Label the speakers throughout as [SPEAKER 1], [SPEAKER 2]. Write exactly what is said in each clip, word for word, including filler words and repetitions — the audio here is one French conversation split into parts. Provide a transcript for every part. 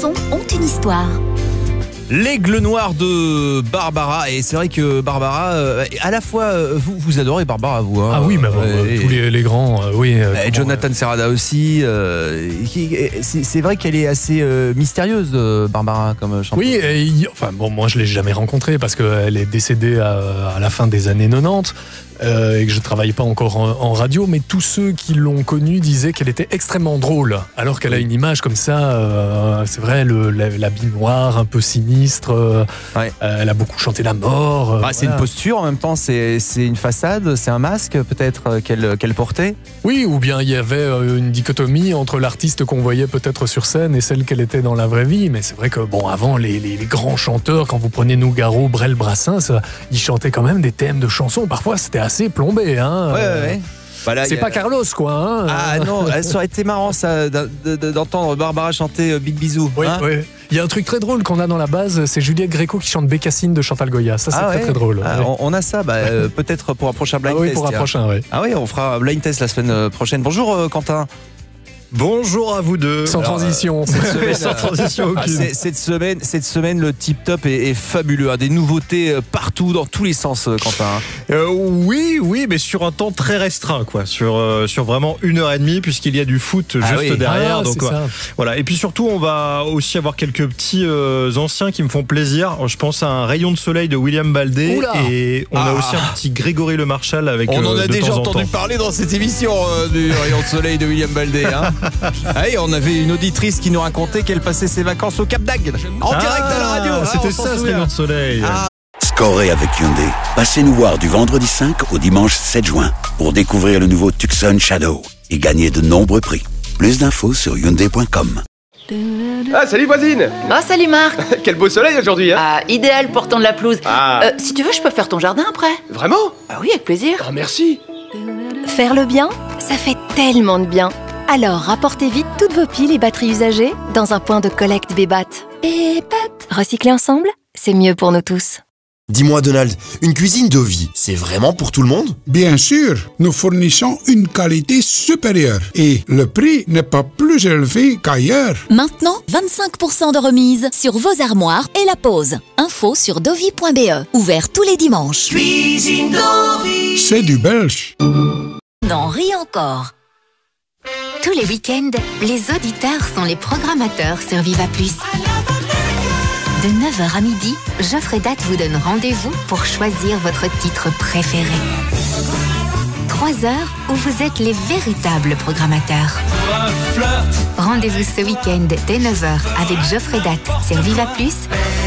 [SPEAKER 1] chansons ont une histoire.
[SPEAKER 2] L'aigle noir de Barbara. Et c'est vrai que Barbara, euh, à la fois, euh, vous, vous adorez Barbara, vous. Hein,
[SPEAKER 3] ah oui, mais bon,
[SPEAKER 2] euh,
[SPEAKER 3] tous les, les grands, euh, oui. Euh,
[SPEAKER 2] et Jonathan euh, Serrada aussi. Euh, c'est, c'est vrai qu'elle est assez euh, mystérieuse, euh, Barbara, comme chanteuse.
[SPEAKER 3] Oui, et, enfin bon, moi je l'ai jamais rencontrée parce qu'elle est décédée à, à la fin des années quatre-vingt-dix. Euh, et que je ne travaille pas encore en, en radio, mais tous ceux qui l'ont connue disaient qu'elle était extrêmement drôle, alors qu'elle a une image comme ça, euh, c'est vrai, le, l'habit noir, un peu sinistre, euh, ouais. euh, elle a beaucoup chanté la mort. Euh,
[SPEAKER 2] ah,
[SPEAKER 3] voilà.
[SPEAKER 2] C'est une posture en même temps, c'est, c'est une façade, c'est un masque peut-être qu'elle, qu'elle portait.
[SPEAKER 3] Oui, ou bien il y avait une dichotomie entre l'artiste qu'on voyait peut-être sur scène et celle qu'elle était dans la vraie vie, mais c'est vrai que bon, avant, les, les, les grands chanteurs, quand vous prenez Nougaro, Brel, Brassens, ils chantaient quand même des thèmes de chansons, parfois c'était assez plombé, hein.
[SPEAKER 2] Ouais, ouais, ouais.
[SPEAKER 3] Voilà, c'est a... pas Carlos, quoi. Hein.
[SPEAKER 2] Ah non, ça aurait été marrant ça, d'entendre Barbara chanter Big Bisou.
[SPEAKER 3] Oui,
[SPEAKER 2] hein
[SPEAKER 3] oui. Il y a un truc très drôle qu'on a dans la base, c'est Juliette Gréco qui chante Bécassine de Chantal Goya. Ça, c'est ah très, ouais. très drôle.
[SPEAKER 2] Ah,
[SPEAKER 3] ouais.
[SPEAKER 2] on a ça, bah, euh, peut-être pour un prochain blind
[SPEAKER 3] ah oui,
[SPEAKER 2] test.
[SPEAKER 3] Pour un prochain, oui.
[SPEAKER 2] Ah oui, on fera un blind test la semaine prochaine. Bonjour, euh, Quentin.
[SPEAKER 4] Bonjour à vous deux.
[SPEAKER 3] Sans Alors, transition.
[SPEAKER 2] Euh, cette semaine,
[SPEAKER 4] Sans transition aucune.
[SPEAKER 2] C'est, cette, semaine, cette semaine, le tip top est, est fabuleux. Hein, des nouveautés partout, dans tous les sens, Quentin.
[SPEAKER 4] Euh, oui, oui, mais sur un temps très restreint, quoi. Sur, euh, sur vraiment une heure et demie, puisqu'il y a du foot ah juste oui. derrière.
[SPEAKER 3] Ah,
[SPEAKER 4] donc, ouais. Voilà. Et puis surtout, on va aussi avoir quelques petits euh, anciens qui me font plaisir. Je pense à un Rayon de soleil de William Baldé. Oula. Et on ah. a aussi un petit Grégory Le Marchal avec.
[SPEAKER 2] On
[SPEAKER 4] euh,
[SPEAKER 2] en a
[SPEAKER 4] de
[SPEAKER 2] déjà
[SPEAKER 4] temps
[SPEAKER 2] entendu
[SPEAKER 4] en temps.
[SPEAKER 2] parler dans cette émission euh, du Rayon de soleil de William Baldé. Hein. Ah, et on avait une auditrice qui nous racontait qu'elle passait ses vacances au Cap d'Agde en ah, direct à la radio.
[SPEAKER 4] C'était
[SPEAKER 2] ah,
[SPEAKER 4] ça, ce Rayon de soleil. Ah.
[SPEAKER 5] Scorez avec Hyundai. Passez nous voir du vendredi cinq au dimanche sept juin pour découvrir le nouveau Tucson Shadow et gagner de nombreux prix. Plus d'infos sur hyundai point com.
[SPEAKER 6] Ah, salut voisine.
[SPEAKER 7] Oh, salut Marc.
[SPEAKER 6] Quel beau soleil aujourd'hui, hein.
[SPEAKER 7] Ah, idéal pour tondre la pelouse.
[SPEAKER 6] Ah.
[SPEAKER 7] Euh, si tu veux, je peux faire ton jardin après.
[SPEAKER 6] Vraiment?
[SPEAKER 7] Ah oui, avec plaisir.
[SPEAKER 6] Ah, merci.
[SPEAKER 1] Faire le bien, ça fait tellement de bien. Alors, rapportez vite toutes vos piles et batteries usagées dans un point de collecte Bébat. Bébat. Recycler ensemble, c'est mieux pour nous tous.
[SPEAKER 8] Dis-moi Donald, une cuisine Dovi, c'est vraiment pour tout le monde?
[SPEAKER 9] Bien sûr, nous fournissons une qualité supérieure et le prix n'est pas plus élevé qu'ailleurs.
[SPEAKER 1] Maintenant, vingt-cinq pour cent de remise sur vos armoires et la pose. Info sur dovi point b e, ouvert tous les dimanches.
[SPEAKER 9] Cuisine Dovi. C'est du belge.
[SPEAKER 1] Non, ris encore. Tous les week-ends, les auditeurs sont les programmateurs sur Viva Plus. De neuf heures à midi, Geoffrey Date vous donne rendez-vous pour choisir votre titre préféré. Trois heures où vous êtes les véritables programmateurs. Rendez-vous ce week-end dès neuf heures avec Geoffrey Date sur Viva Plus.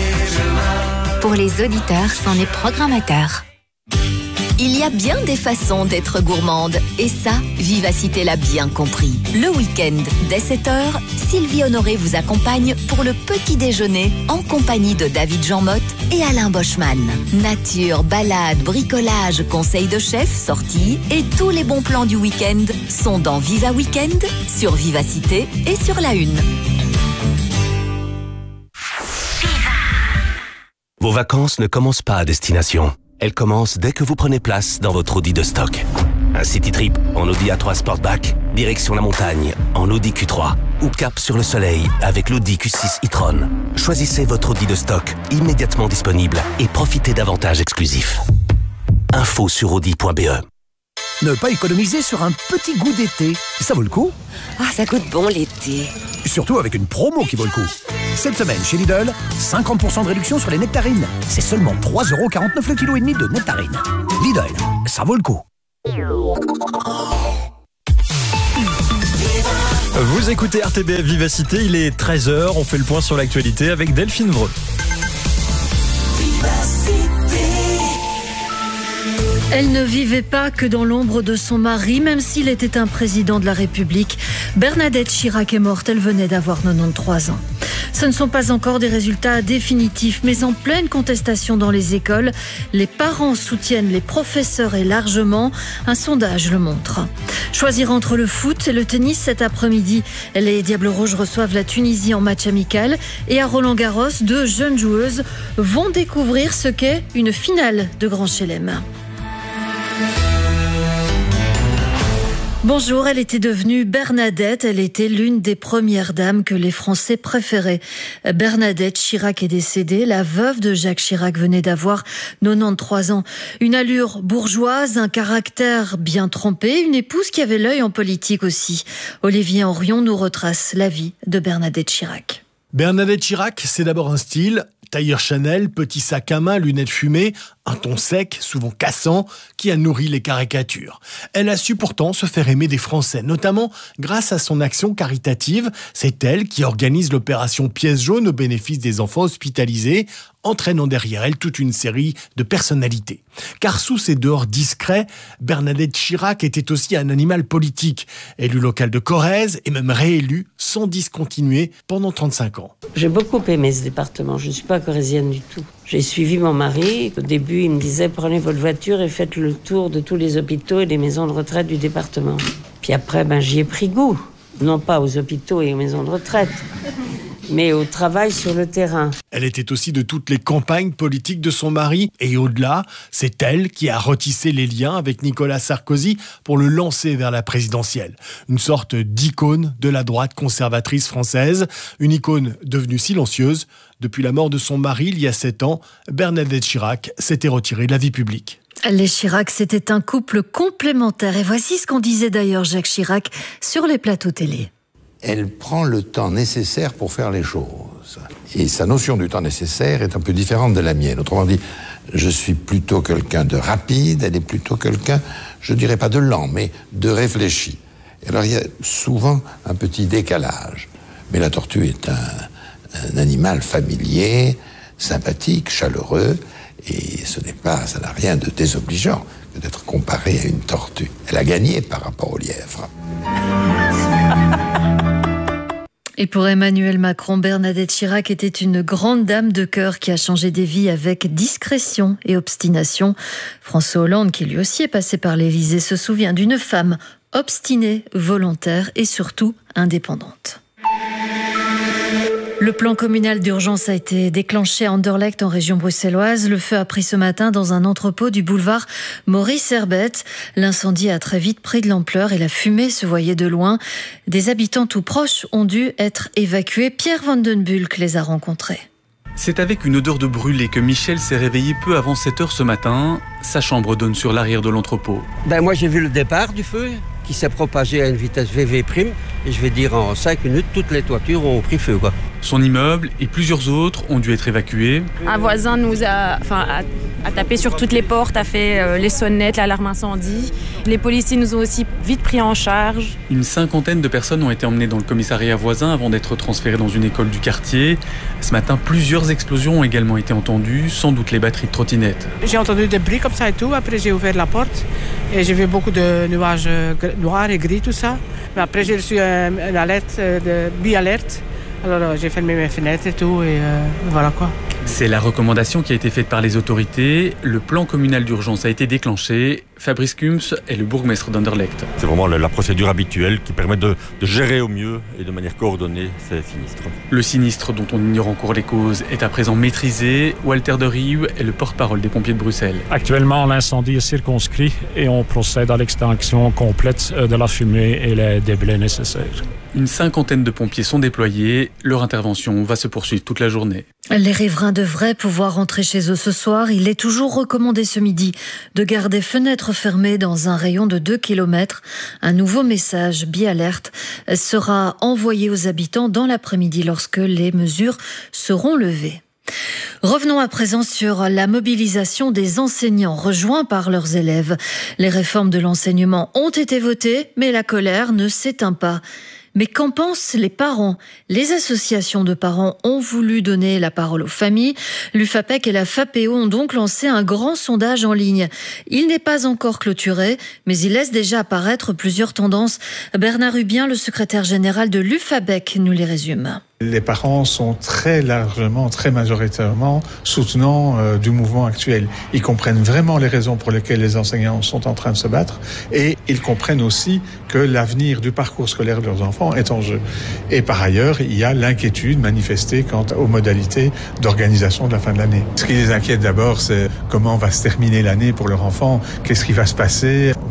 [SPEAKER 1] Pour les auditeurs sont les programmateurs. Il y a bien des façons d'être gourmande, et ça, Vivacité l'a bien compris. Le week-end, dès sept heures, Sylvie Honoré vous accompagne pour le petit déjeuner en compagnie de David Jean-Motte et Alain Boschman. Nature, balade, bricolage, conseils de chef, sorties et tous les bons plans du week-end sont dans Viva Weekend, sur Vivacité et sur La Une.
[SPEAKER 10] Vos vacances ne commencent pas à destination. Elle commence dès que vous prenez place dans votre Audi de stock. Un city trip en Audi A trois Sportback, direction la montagne en Audi Q trois ou cap sur le soleil avec l'Audi Q six e-tron. Choisissez votre Audi de stock immédiatement disponible et profitez d'avantages exclusifs. Info sur audi point b e.
[SPEAKER 11] Ne pas économiser sur un petit goût d'été, ça vaut le coup.
[SPEAKER 7] Ah, ça goûte bon l'été.
[SPEAKER 11] Surtout avec une promo qui vaut le coup. Cette semaine, chez Lidl, cinquante pour cent de réduction sur les nectarines. C'est seulement trois euros quarante-neuf le kilo et demi de nectarines. Lidl, ça vaut le coup.
[SPEAKER 4] Vous écoutez R T B F Vivacité, il est treize heures, on fait le point sur l'actualité avec Delphine Vreux.
[SPEAKER 12] Elle ne vivait pas que dans l'ombre de son mari, même s'il était un président de la République. Bernadette Chirac est morte, elle venait d'avoir quatre-vingt-treize ans. Ce ne sont pas encore des résultats définitifs, mais en pleine contestation dans les écoles, les parents soutiennent les professeurs et largement, un sondage le montre. Choisir entre le foot et le tennis cet après-midi. Les Diables Rouges reçoivent la Tunisie en match amical et à Roland-Garros, deux jeunes joueuses vont découvrir ce qu'est une finale de Grand Chelem. Bonjour, elle était devenue Bernadette. Elle était l'une des premières dames que les Français préféraient. Bernadette Chirac est décédée. La veuve de Jacques Chirac venait d'avoir quatre-vingt-treize ans. Une allure bourgeoise, un caractère bien trempé, une épouse qui avait l'œil en politique aussi. Olivier Henrion nous retrace la vie de Bernadette Chirac.
[SPEAKER 13] Bernadette Chirac, c'est d'abord un style. Tailleur Chanel, petit sac à main, lunettes fumées, un ton sec, souvent cassant, qui a nourri les caricatures. Elle a su pourtant se faire aimer des Français, notamment grâce à son action caritative. C'est elle qui organise l'opération Pièce jaune au bénéfice des enfants hospitalisés, entraînant derrière elle toute une série de personnalités. Car sous ses dehors discrets, Bernadette Chirac était aussi un animal politique. Élu local de Corrèze et même réélu sans discontinuer pendant trente-cinq ans.
[SPEAKER 14] J'ai beaucoup aimé ce département, je ne suis pas corrézienne du tout. J'ai suivi mon mari. Au début, il me disait « Prenez votre voiture et faites le tour de tous les hôpitaux et des maisons de retraite du département. » Puis après, ben, j'y ai pris goût. Non pas aux hôpitaux et aux maisons de retraite, mais au travail sur le terrain.
[SPEAKER 13] Elle était aussi de toutes les campagnes politiques de son mari. Et au-delà, c'est elle qui a retissé les liens avec Nicolas Sarkozy pour le lancer vers la présidentielle. Une sorte d'icône de la droite conservatrice française. Une icône devenue silencieuse. Depuis la mort de son mari, il y a sept ans, Bernadette Chirac s'était retirée de la vie publique.
[SPEAKER 12] Les Chirac, c'était un couple complémentaire. Et voici ce qu'en disait d'ailleurs Jacques Chirac sur les plateaux télé.
[SPEAKER 15] Elle prend le temps nécessaire pour faire les choses. Et sa notion du temps nécessaire est un peu différente de la mienne. Autrement dit, je suis plutôt quelqu'un de rapide, elle est plutôt quelqu'un, je dirais pas de lent, mais de réfléchi. Et alors il y a souvent un petit décalage. Mais la tortue est un, un animal familier, sympathique, chaleureux, et ce n'est pas, ça n'a rien de désobligeant que d'être comparé à une tortue. Elle a gagné par rapport au lièvre.
[SPEAKER 12] Et pour Emmanuel Macron, Bernadette Chirac était une grande dame de cœur qui a changé des vies avec discrétion et obstination. François Hollande, qui lui aussi est passé par l'Élysée, se souvient d'une femme obstinée, volontaire et surtout indépendante. Le plan communal d'urgence a été déclenché à Anderlecht, en région bruxelloise. Le feu a pris ce matin dans un entrepôt du boulevard Maurice Herbette. L'incendie a très vite pris de l'ampleur et la fumée se voyait de loin. Des habitants tout proches ont dû être évacués. Pierre Van den Bulck les a rencontrés.
[SPEAKER 16] C'est avec une odeur de brûlé que Michel s'est réveillé peu avant sept heures ce matin. Sa chambre donne sur l'arrière de l'entrepôt.
[SPEAKER 17] Ben moi j'ai vu le départ du feu qui s'est propagé à une vitesse V V prime. Et je vais dire en cinq minutes, toutes les toitures ont pris feu, quoi.
[SPEAKER 16] Son immeuble et plusieurs autres ont dû être évacués.
[SPEAKER 18] Un voisin nous a, enfin, a, a tapé sur toutes les portes, a fait euh, les sonnettes, l'alarme incendie. Les policiers nous ont aussi vite pris en charge.
[SPEAKER 16] Une cinquantaine de personnes ont été emmenées dans le commissariat voisin avant d'être transférées dans une école du quartier. Ce matin, plusieurs explosions ont également été entendues, sans doute les batteries de trottinettes.
[SPEAKER 19] J'ai entendu des bruits comme ça et tout. Après, j'ai ouvert la porte et j'ai vu beaucoup de nuages noirs et gris, tout ça. Mais après, j'ai reçu euh, une alerte, de bi-alerte. Alors euh, j'ai fermé mes fenêtres et tout, et euh, voilà quoi.
[SPEAKER 16] C'est la recommandation qui a été faite par les autorités. Le plan communal d'urgence a été déclenché. Fabrice Kums est le bourgmestre d'Anderlecht.
[SPEAKER 20] C'est vraiment la procédure habituelle qui permet de, de gérer au mieux et de manière coordonnée ces sinistres.
[SPEAKER 16] Le sinistre, dont on ignore encore les causes, est à présent maîtrisé. Walter de Rieuw est le porte-parole des pompiers de Bruxelles.
[SPEAKER 21] Actuellement, l'incendie est circonscrit et on procède à l'extinction complète de la fumée et les déblays nécessaires.
[SPEAKER 16] Une cinquantaine de pompiers sont déployés. Leur intervention va se poursuivre toute la journée.
[SPEAKER 12] Les riverains devraient pouvoir rentrer chez eux ce soir. Il est toujours recommandé ce midi de garder fenêtres fermées dans un rayon de deux kilomètres. Un nouveau message bi-alerte sera envoyé aux habitants dans l'après-midi lorsque les mesures seront levées. Revenons à présent sur la mobilisation des enseignants rejoints par leurs élèves. Les réformes de l'enseignement ont été votées, mais la colère ne s'éteint pas. Mais qu'en pensent les parents ? Les associations de parents ont voulu donner la parole aux familles. L'U F A P E C et la F A P O ont donc lancé un grand sondage en ligne. Il n'est pas encore clôturé, mais il laisse déjà apparaître plusieurs tendances. Bernard Hubien, le secrétaire général de l'U F A P E C, nous les résume.
[SPEAKER 22] Les parents sont très largement, très majoritairement soutenants euh, du mouvement actuel. Ils comprennent vraiment les raisons pour lesquelles les enseignants sont en train de se battre et ils comprennent aussi que l'avenir du parcours scolaire de leurs enfants est en jeu. Et par ailleurs, il y a l'inquiétude manifestée quant aux modalités d'organisation de la fin de l'année. Ce qui les inquiète d'abord, c'est comment va se terminer l'année pour leur enfant, qu'est-ce qui va se passer.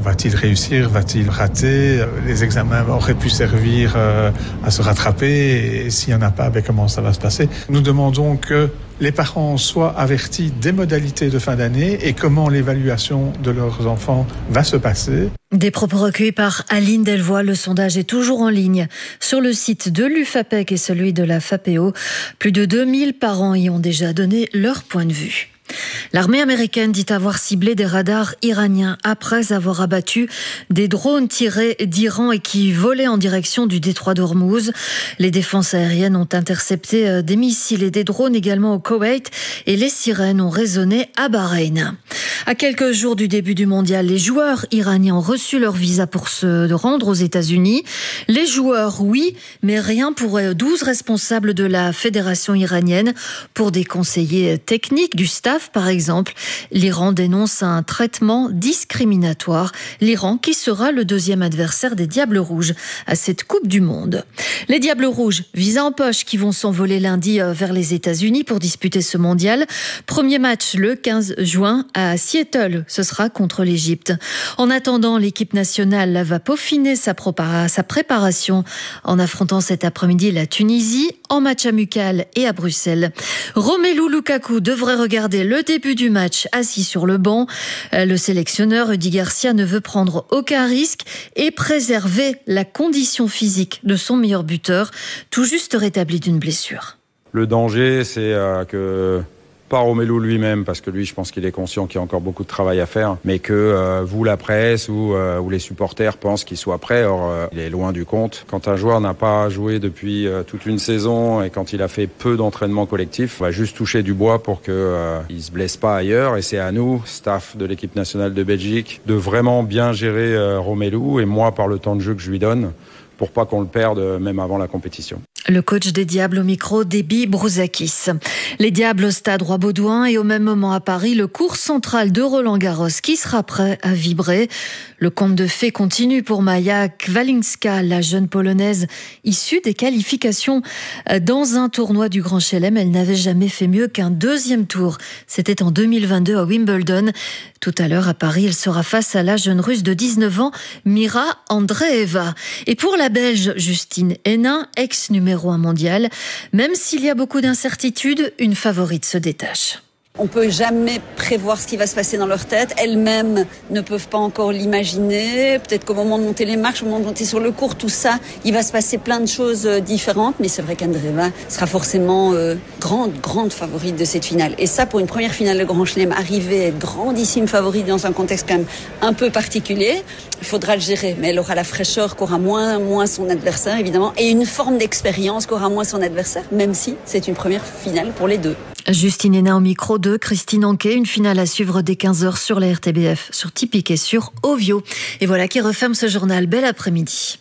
[SPEAKER 22] Va-t-il réussir? Va-t-il rater? Les examens auraient pu servir euh, à se rattraper. Et s'il n'y en a pas, ben, comment ça va se passer? Nous demandons que les parents soient avertis des modalités de fin d'année et comment l'évaluation de leurs enfants va se passer.
[SPEAKER 12] Des propos recueillis par Aline Delvoye. Le sondage est toujours en ligne sur le site de l'U F A P E C et celui de la F A P O. Plus de deux mille parents y ont déjà donné leur point de vue. L'armée américaine dit avoir ciblé des radars iraniens après avoir abattu des drones tirés d'Iran et qui volaient en direction du détroit d'Ormuz. Les défenses aériennes ont intercepté des missiles et des drones également au Koweït et les sirènes ont résonné à Bahreïn. À quelques jours du début du mondial, les joueurs iraniens ont reçu leur visa pour se rendre aux États-Unis. Les joueurs, oui, mais rien pour douze responsables de la fédération iranienne. Pour des conseillers techniques du staff, par exemple, l'Iran dénonce un traitement discriminatoire. L'Iran qui sera le deuxième adversaire des Diables Rouges à cette Coupe du Monde. Les Diables Rouges, visa en poche, qui vont s'envoler lundi vers les États-Unis pour disputer ce mondial. Premier match le quinze juin à Seattle. Ce sera contre l'Égypte. En attendant, l'équipe nationale va peaufiner sa, sa préparation en affrontant cet après-midi la Tunisie en match amical et à Bruxelles. Romelu Lukaku devrait regarder le début du match assis sur le banc. Le sélectionneur Rudy Garcia ne veut prendre aucun risque et préserver la condition physique de son meilleur buteur, tout juste rétabli d'une blessure.
[SPEAKER 2] Le danger, c'est euh, que pas Romelu lui-même, parce que lui, je pense qu'il est conscient qu'il y a encore beaucoup de travail à faire, mais que euh, vous, la presse ou, euh, ou les supporters pensent qu'il soit prêt. Or, euh, il est loin du compte. Quand un joueur n'a pas joué depuis euh, toute une saison et quand il a fait peu d'entraînement collectif, on va juste toucher du bois pour que euh, il se blesse pas ailleurs. Et c'est à nous, staff de l'équipe nationale de Belgique, de vraiment bien gérer euh, Romelu et moi par le temps de jeu que je lui donne, pour pas qu'on le perde même avant la compétition.
[SPEAKER 12] Le coach des Diables au micro d'Ebi Brouzakis. Les Diables au stade Roi-Baudouin et au même moment à Paris, le cours central de Roland-Garros qui sera prêt à vibrer. Le conte de fées continue pour Maja Kwalinska, la jeune polonaise issue des qualifications dans un tournoi du Grand Chelem. Elle n'avait jamais fait mieux qu'un deuxième tour. C'était en deux mille vingt-deux à Wimbledon. Tout à l'heure à Paris, elle sera face à la jeune russe de dix-neuf ans, Mira Andreeva. Et pour la Belge Justine Henin, ex-numéro un mondial, même s'il y a beaucoup d'incertitudes, une favorite se détache.
[SPEAKER 3] On ne peut jamais prévoir ce qui va se passer dans leur tête. Elles-mêmes ne peuvent pas encore l'imaginer. Peut-être qu'au moment de monter les marches, au moment de monter sur le court, tout ça, il va se passer plein de choses différentes. Mais c'est vrai qu'Andreeva sera forcément euh, grande, grande favorite de cette finale. Et ça, pour une première finale de Grand Chelem, arriver à être grandissime favorite dans un contexte quand même un peu particulier, il faudra le gérer. Mais elle aura la fraîcheur qu'aura moins, moins son adversaire, évidemment, et une forme d'expérience qu'aura moins son adversaire, même si c'est une première finale pour les deux.
[SPEAKER 12] Justine Henin au micro de Christine Anquet. Une finale à suivre dès quinze heures sur la R T B F, sur Tipeee et sur Ovio. Et voilà qui referme ce journal. Bel après-midi.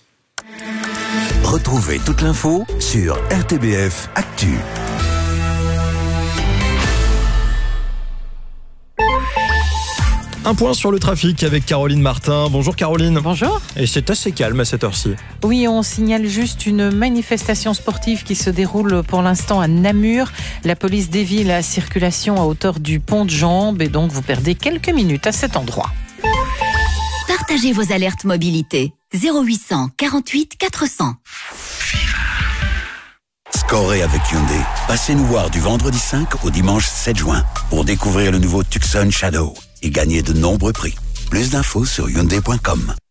[SPEAKER 5] Retrouvez toute l'info sur R T B F Actu.
[SPEAKER 4] Un point sur le trafic avec Caroline Martin. Bonjour Caroline.
[SPEAKER 23] Bonjour.
[SPEAKER 4] Et c'est assez calme à cette heure-ci.
[SPEAKER 23] Oui, on signale juste une manifestation sportive qui se déroule pour l'instant à Namur. La police dévie la circulation à hauteur du pont de Jambes et donc vous perdez quelques minutes à cet endroit.
[SPEAKER 1] Partagez vos alertes mobilité. zéro huit cent quarante-huit quatre cents.
[SPEAKER 5] Scorez avec Hyundai. Passez nous voir du vendredi cinq au dimanche sept juin pour découvrir le nouveau Tucson Shadow et gagner de nombreux prix. Plus d'infos sur hyundai point com.